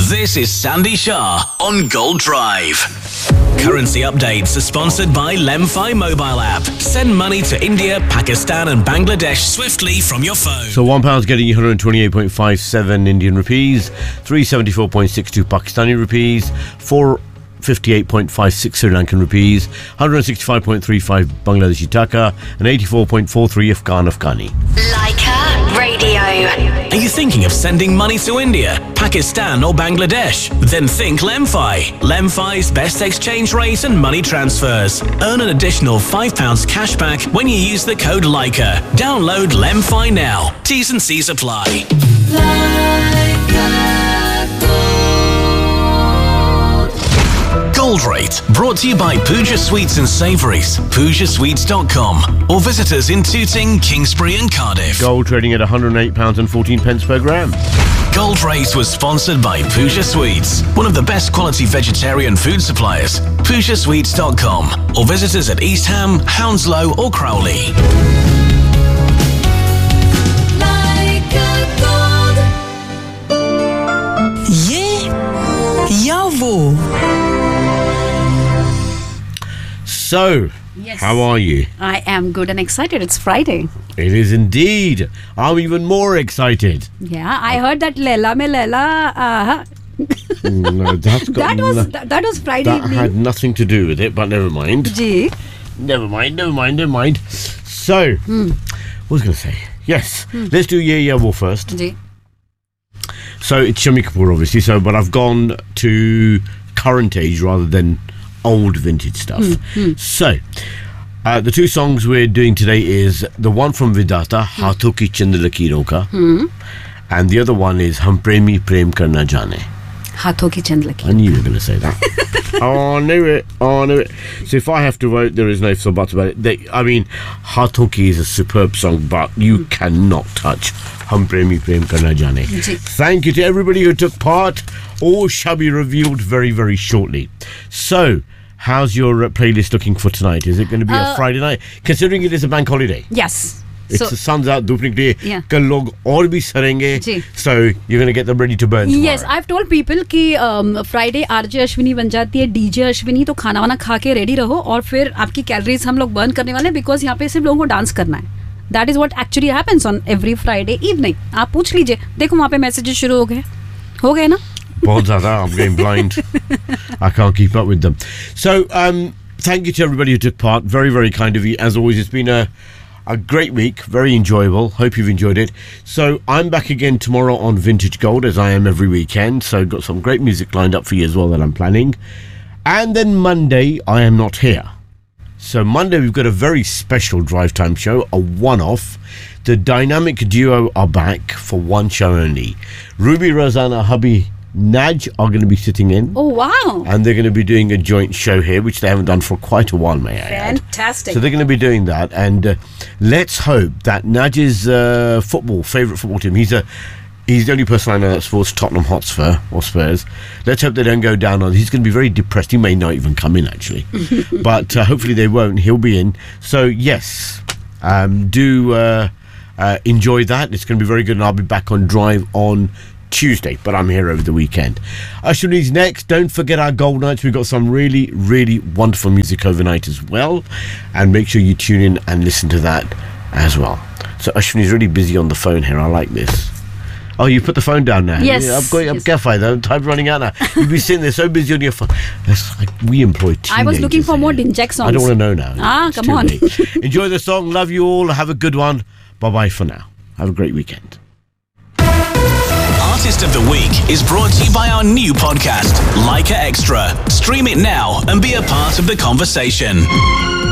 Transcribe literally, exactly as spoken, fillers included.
This is Sandy Shah on Gold Drive. Currency updates are sponsored by Lemfi mobile app. Send money to India, Pakistan and Bangladesh swiftly from your phone. So one pound's getting you one hundred twenty-eight point five seven Indian rupees, three seventy-four point six two Pakistani rupees, four fifty-eight point five six Sri Lankan rupees, one hundred sixty-five point three five Bangladeshi taka, and eighty-four point four three Afghan Afghani. Leica Radio. Are you thinking of sending money to India, Pakistan or Bangladesh? Then think Lemfi. Lemfi's best exchange rate and money transfers. Earn an additional five pounds cash back when you use the code Leica. Download Lemfi now. T's and C's apply. Gold Rate, brought to you by Pooja Sweets and Savouries, pooja sweets dot com, or visit us in Tooting, Kingsbury and Cardiff. Gold trading at one hundred eight pounds fourteen per gram. Gold Rate was sponsored by Pooja Sweets, one of the best quality vegetarian food suppliers, pooja sweets dot com, or visit us at East Ham, Hounslow or Crowley. ये या वो. So, Yes. how are you? I am good and excited. It's Friday. It is indeed. I'm even more excited. Yeah, I heard that Leila mein Leila. Uh, No, that's got that was no- that, that was Friday that evening. had nothing to do with it, but never mind. Ji. Never mind, never mind, never mind. So, Hmm. what was I going to say? Yes, let's do Yeah Yeah Wo first. Ji. So, it's Shami Kapoor, obviously, so, but I've gone to current age rather than old vintage stuff. So, uh, the two songs we're doing today is the one from Vidata, Haathon Ki Chand Lakiron Ka, and the other one is Hum Premi Prem Karna Jane. Haathon ki chand laki. I knew you were going to say that. Oh, I knew it. Oh, I knew it. So if I have to vote, there is no ifs or buts about it. They, I mean, Haathon Ki is a superb song, but you cannot touch Hum Premi Prem Karna Jane. Ji. Thank you to everybody who took part. All shall be revealed very, very shortly. So, how's your uh, playlist looking for tonight? Is it going to be a Friday night? Considering it is a bank holiday. Yes. It's So the sun's out, धूप निकली है. Yeah. कल लोग और भी सरेंगे. जी. So you're going to get them ready to burn tomorrow. Yes, I've told people कि Friday RJ Ashwini बन जाती है डीजे अश्विनी, तो खाना वाना खा के रेडी रहो और फिर आपकी कैलोरीज हम लोग बर्न करने वाले हैं, बिकॉज यहाँ पे सिर्फ लोगों को डांस करना है. That is what actually happens on every Friday evening. आप पूछ लीजिए, देखो वहाँ पे मैसेजेस शुरू हो गए हो गए ना. बहुत ज़्यादा. I'm getting blind. I can't keep up with them. So um, thank you to everybody who took part. Very, very kind of you. As always, it's been a a great week. Very enjoyable. Hope you've enjoyed it. So I'm back again tomorrow on Vintage Gold, as I am every weekend. So got some great music lined up for you as well that I'm planning. And then Monday, I am not here. So Monday, we've got a very special drive time show, a one-off. The dynamic duo are back for one show only. Ruby, Rosanna, hubby Naj are going to be sitting in. Oh wow. And they're going to be doing a joint show here, which they haven't done for quite a while, may I add. Fantastic. So they're going to be doing that. And uh, let's hope that Naj's uh, football, favourite football team, he's a he's the only person I know that supports Tottenham Hotspur or Spurs. Let's hope they don't go down on. He's going to be very depressed. He may not even come in, actually. But uh, hopefully they won't. He'll be in. So, yes, um, do uh, uh, enjoy that. It's going to be very good. And I'll be back on Drive on Tuesday, but I'm here over the weekend. Ashwini's next. Don't forget our gold nights. We've got some really, really wonderful music overnight as well, and make sure you tune in and listen to that as well. So Ashwini's really busy on the phone here. I like this. Oh, you put the phone down now. Yes. Yeah, I've got yes. I'm careful though. Time's running out now. You'll be sitting there so busy on your phone. That's like we employ teenagers. I was looking for more here. Dinjek songs. I don't want to know now. Ah, It's come too on. late. Enjoy the song. Love you all. Have a good one. Bye bye for now. Have a great weekend. Artist of the Week is brought to you by our new podcast, Leica Extra. Stream it now and be a part of the conversation.